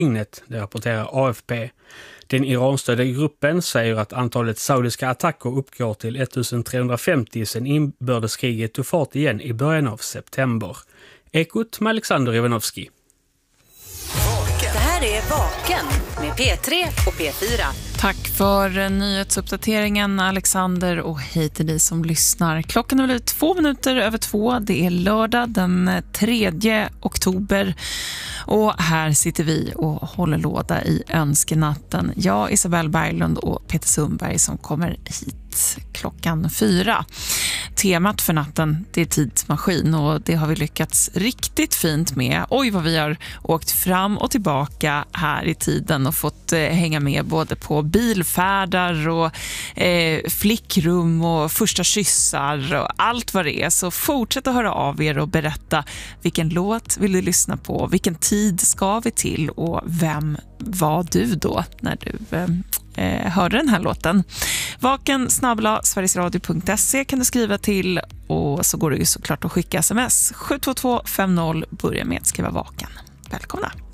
dygnet, det rapporterar AFP. Den Iranstödda gruppen säger att antalet saudiska attacker uppgår till 1350 sedan inbördeskriget tog fart igen i början av september. Ekot med Alexander Ivanovski. Det här är Vaken med P3 och P4. Tack för nyhetsuppdateringen Alexander och hej till dig som lyssnar. Klockan är väl 2:02. Det är lördag den 3 oktober och här sitter vi och håller låda i önskenatten. Jag, Isabelle Berglund och Peter Sundberg som kommer hit klockan 4. Temat för natten, det är tidsmaskin och det har vi lyckats riktigt fint med. Oj vad vi har åkt fram och tillbaka här i tiden och fått hänga med både på bilfärdar och flickrum och första kyssar och allt vad det är. Så fortsätt att höra av er och berätta vilken låt vill du lyssna på, vilken tid ska vi till och vem var du då när du hörde den här låten. vaken@sverigesradio.se kan du skriva till och så går det ju såklart att skicka sms 72250, börja med att skriva vaken. Välkomna!